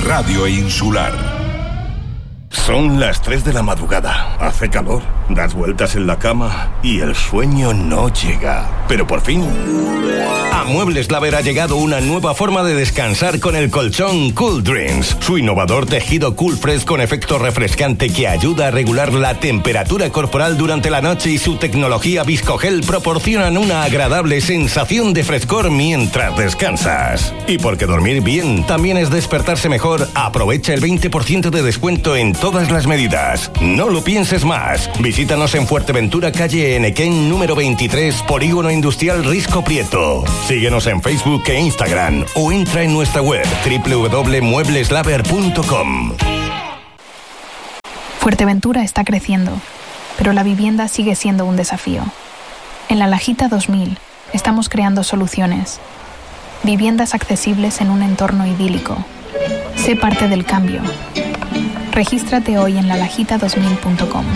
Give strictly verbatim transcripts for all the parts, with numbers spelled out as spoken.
Radio Insular. Son las tres de la madrugada. Hace calor, das vueltas en la cama y el sueño no llega. Pero por fin, a Muebles Laver ha llegado una nueva forma de descansar con el colchón Cool Dreams. Su innovador tejido Cool Fresh con efecto refrescante que ayuda a regular la temperatura corporal durante la noche y su tecnología Viscogel proporcionan una agradable sensación de frescor mientras descansas. Y porque dormir bien también es despertarse mejor, aprovecha el veinte por ciento de descuento en todas las medidas. No lo pienses más. Visítanos en Fuerteventura, calle Enequén, número veintitrés, Polígono Industrial Risco Prieto. Síguenos en Facebook e Instagram o entra en nuestra web doble u doble u doble u punto muebles laver punto com. Fuerteventura está creciendo, pero la vivienda sigue siendo un desafío. En La Lajita dos mil estamos creando soluciones. Viviendas accesibles en un entorno idílico. Sé parte del cambio. Regístrate hoy en la lajita dos mil punto com.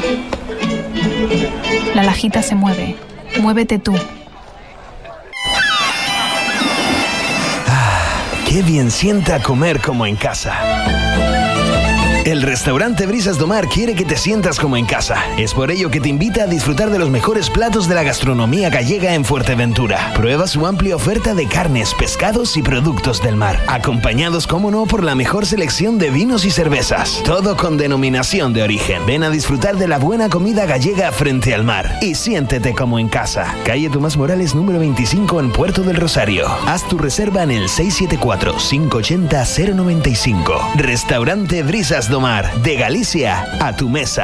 La Lajita se mueve. Muévete tú. Ah, qué bien sienta comer como en casa. El restaurante Brisas do Mar quiere que te sientas como en casa. Es por ello que te invita a disfrutar de los mejores platos de la gastronomía gallega en Fuerteventura. Prueba su amplia oferta de carnes, pescados y productos del mar, acompañados, como no, por la mejor selección de vinos y cervezas. Todo con denominación de origen. Ven a disfrutar de la buena comida gallega frente al mar y siéntete como en casa. Calle Tomás Morales número veinticinco en Puerto del Rosario. Haz tu reserva en el seis siete cuatro, cinco ocho cero, cero nueve cinco. Restaurante Brisas do Mar, de Galicia a tu mesa.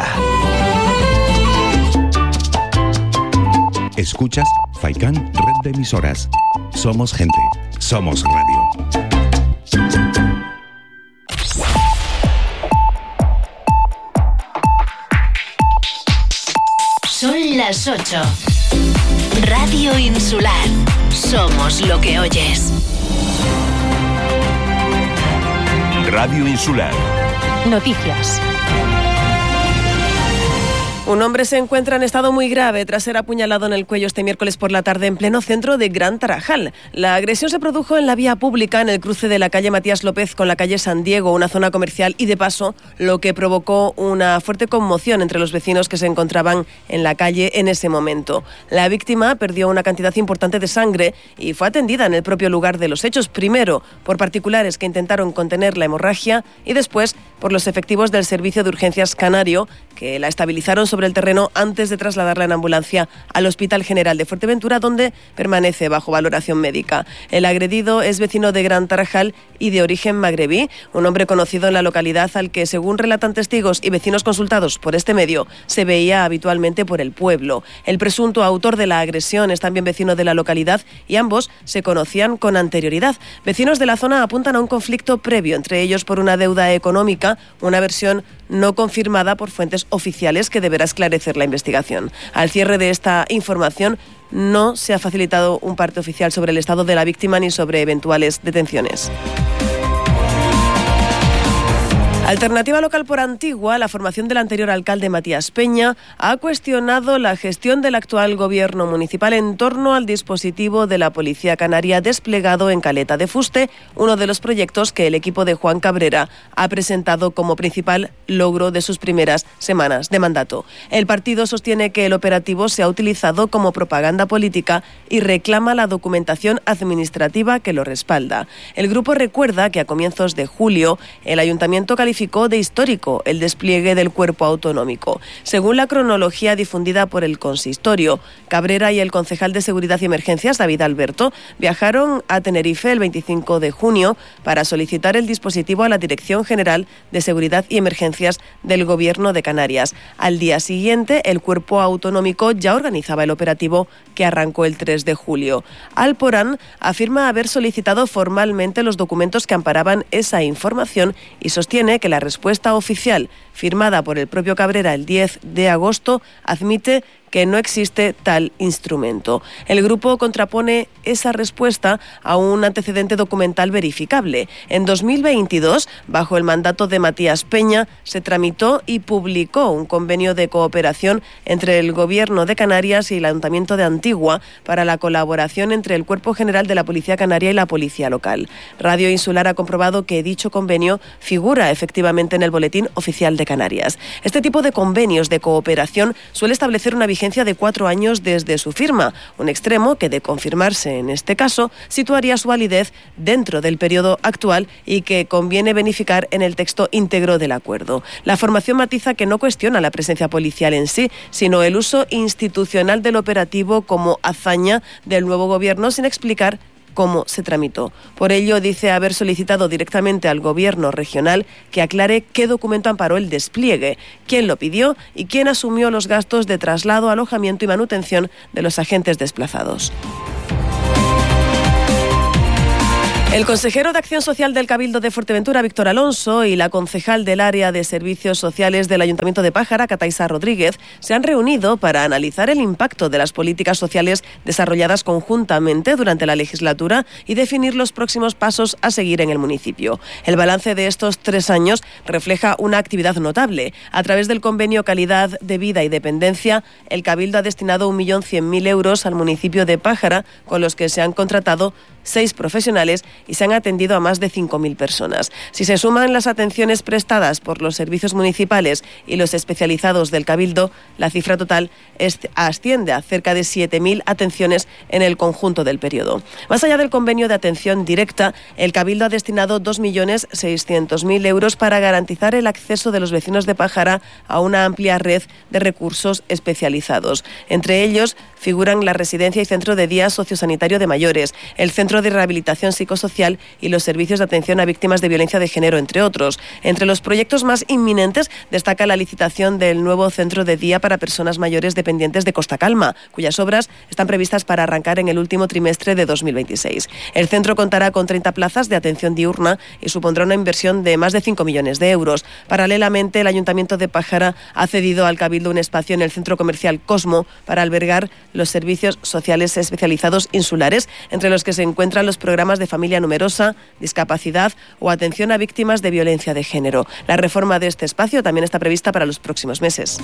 Escuchas Faikán, red de emisoras. Somos gente, somos radio. Son las ocho. Radio Insular. Somos lo que oyes. Radio Insular. Noticias. Un hombre se encuentra en estado muy grave tras ser apuñalado en el cuello este miércoles por la tarde en pleno centro de Gran Tarajal. La agresión se produjo en la vía pública en el cruce de la calle Matías López con la calle San Diego, una zona comercial, y de paso lo que provocó una fuerte conmoción entre los vecinos que se encontraban en la calle en ese momento. La víctima perdió una cantidad importante de sangre y fue atendida en el propio lugar de los hechos, primero por particulares que intentaron contener la hemorragia y después por los efectivos del Servicio de Urgencias Canario, que la estabilizaron sobre el terreno antes de trasladarla en ambulancia al Hospital General de Fuerteventura, donde permanece bajo valoración médica. El agredido es vecino de Gran Tarajal y de origen magrebí, un hombre conocido en la localidad al que, según relatan testigos y vecinos consultados por este medio, se veía habitualmente por el pueblo. El presunto autor de la agresión es también vecino de la localidad y ambos se conocían con anterioridad. Vecinos de la zona apuntan a un conflicto previo entre ellos por una deuda económica, una versión no confirmada por fuentes oficiales que deberá esclarecer la investigación. Al cierre de esta información, no se ha facilitado un parte oficial sobre el estado de la víctima ni sobre eventuales detenciones. Alternativa Local por Antigua, la formación del anterior alcalde Matías Peña, ha cuestionado la gestión del actual gobierno municipal en torno al dispositivo de la Policía Canaria desplegado en Caleta de Fuste, uno de los proyectos que el equipo de Juan Cabrera ha presentado como principal logro de sus primeras semanas de mandato. El partido sostiene que el operativo se ha utilizado como propaganda política y reclama la documentación administrativa que lo respalda. El grupo recuerda que a comienzos de julio el ayuntamiento calificó de histórico el despliegue del cuerpo autonómico. Según la cronología difundida por el consistorio, Cabrera y el concejal de Seguridad y Emergencias, David Alberto, viajaron a Tenerife el veinticinco de junio para solicitar el dispositivo a la Dirección General de Seguridad y Emergencias del Gobierno de Canarias. Al día siguiente, el cuerpo autonómico ya organizaba el operativo que arrancó el tres de julio. Alporán afirma haber solicitado formalmente los documentos que amparaban esa información y sostiene que la respuesta oficial firmada por el propio Cabrera el diez de agosto admite que no existe tal instrumento. El grupo contrapone esa respuesta a un antecedente documental verificable. En dos mil veintidós, bajo el mandato de Matías Peña, se tramitó y publicó un convenio de cooperación entre el Gobierno de Canarias y el Ayuntamiento de Antigua para la colaboración entre el Cuerpo General de la Policía Canaria y la Policía Local. Radio Insular ha comprobado que dicho convenio figura efectivamente en el Boletín Oficial de Canarias. Este tipo de convenios de cooperación suele establecer una vigencia de cuatro años desde su firma, un extremo que, de confirmarse en este caso, situaría su validez dentro del periodo actual y que conviene verificar en el texto íntegro del acuerdo. La formación matiza que no cuestiona la presencia policial en sí, sino el uso institucional del operativo como hazaña del nuevo gobierno, sin explicar cómo se tramitó. Por ello, dice haber solicitado directamente al Gobierno regional que aclare qué documento amparó el despliegue, quién lo pidió y quién asumió los gastos de traslado, alojamiento y manutención de los agentes desplazados. El consejero de Acción Social del Cabildo de Fuerteventura, Víctor Alonso, y la concejal del área de Servicios Sociales del Ayuntamiento de Pájara, Cataisa Rodríguez, se han reunido para analizar el impacto de las políticas sociales desarrolladas conjuntamente durante la legislatura y definir los próximos pasos a seguir en el municipio. El balance de estos tres años refleja una actividad notable. A través del convenio Calidad de Vida y Dependencia, el Cabildo ha destinado un millón cien mil euros al municipio de Pájara, con los que se han contratado seis profesionales y se han atendido a más de cinco mil personas. Si se suman las atenciones prestadas por los servicios municipales y los especializados del Cabildo, la cifra total es, asciende a cerca de siete mil atenciones en el conjunto del periodo. Más allá del convenio de atención directa, el Cabildo ha destinado dos millones seiscientos mil euros para garantizar el acceso de los vecinos de Pájara a una amplia red de recursos especializados. Entre ellos figuran la residencia y centro de día sociosanitario de mayores, el centro de rehabilitación psicosocial y los servicios de atención a víctimas de violencia de género, entre otros. Entre los proyectos más inminentes destaca la licitación del nuevo centro de día para personas mayores dependientes de Costa Calma, cuyas obras están previstas para arrancar en el último trimestre de dos mil veintiséis. El centro contará con treinta plazas de atención diurna y supondrá una inversión de más de cinco millones de euros. Paralelamente, el Ayuntamiento de Pájara ha cedido al Cabildo un espacio en el centro comercial Cosmo para albergar los servicios sociales especializados insulares, entre los que se encuentran los programas de familia numerosa, discapacidad o atención a víctimas de violencia de género. La reforma de este espacio también está prevista para los próximos meses.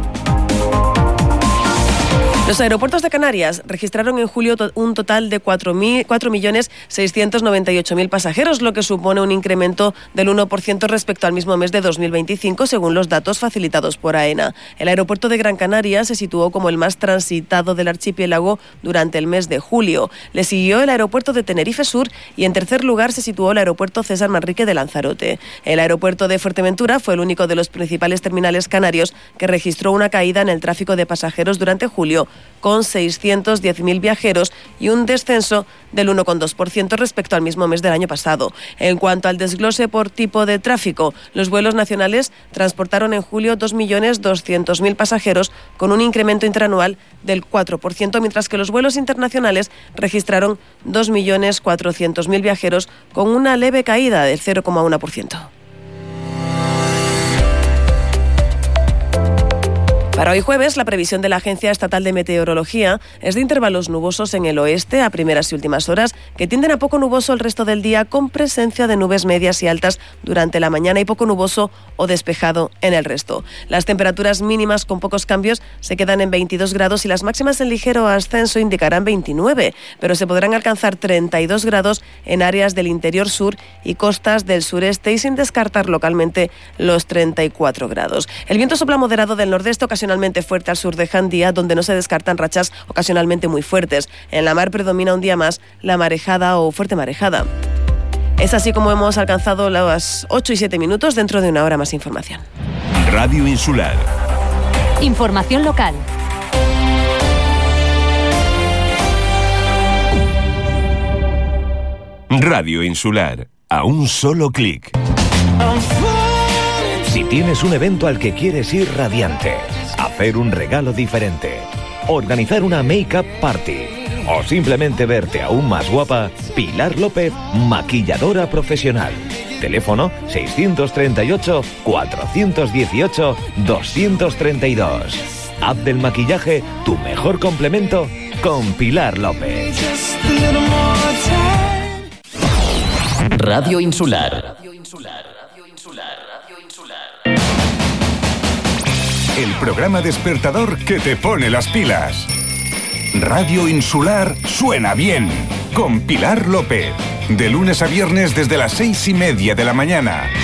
Los aeropuertos de Canarias registraron en julio to- un total de cuatro millones seiscientos noventa y ocho mil pasajeros, lo que supone un incremento del uno por ciento respecto al mismo mes de dos mil veinticinco, según los datos facilitados por AENA. El aeropuerto de Gran Canaria se situó como el más transitado del archipiélago durante el mes de julio. Le siguió el aeropuerto de Tenerife Sur y en tercer lugar se situó el aeropuerto César Manrique de Lanzarote. El aeropuerto de Fuerteventura fue el único de los principales terminales canarios que registró una caída en el tráfico de pasajeros durante julio, con seiscientos diez mil viajeros y un descenso del uno coma dos por ciento respecto al mismo mes del año pasado. En cuanto al desglose por tipo de tráfico, los vuelos nacionales transportaron en julio dos millones doscientos mil pasajeros, con un incremento interanual del cuatro por ciento, mientras que los vuelos internacionales registraron dos millones cuatrocientos mil viajeros, con una leve caída del cero coma uno por ciento. Para hoy jueves, la previsión de la Agencia Estatal de Meteorología es de intervalos nubosos en el oeste a primeras y últimas horas, que tienden a poco nuboso el resto del día, con presencia de nubes medias y altas durante la mañana y poco nuboso o despejado en el resto. Las temperaturas mínimas con pocos cambios se quedan en veintidós grados y las máximas en ligero ascenso indicarán veintinueve, pero se podrán alcanzar treinta y dos grados en áreas del interior sur y costas del sureste, y sin descartar localmente los treinta y cuatro grados. El viento sopla moderado del nordeste, ocasionalmente fuerte al sur de Jandía, donde no se descartan rachas ocasionalmente muy fuertes. En la mar predomina un día más la marejada o fuerte marejada. Es así como hemos alcanzado las ocho y siete minutos. Dentro de una hora más información. Radio Insular. Información local. Radio Insular. A un solo clic. Si tienes un evento al que quieres ir radiante, hacer un regalo diferente, organizar una make-up party o simplemente verte aún más guapa, Pilar López, maquilladora profesional. Teléfono seiscientos treinta y ocho, cuatrocientos dieciocho, doscientos treinta y dos. Haz del maquillaje tu mejor complemento con Pilar López. Radio Insular. El programa despertador que te pone las pilas. Radio Insular suena bien. Con Pilar López. De lunes a viernes desde las seis y media de la mañana.